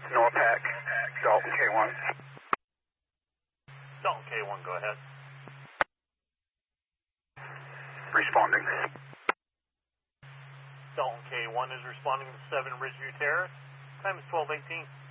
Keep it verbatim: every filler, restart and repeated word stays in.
NORPAC, Dalton K one. Dalton K one, go ahead. Responding. Dalton K one is responding to seven Ridgeview Terrace. Time is twelve eighteen.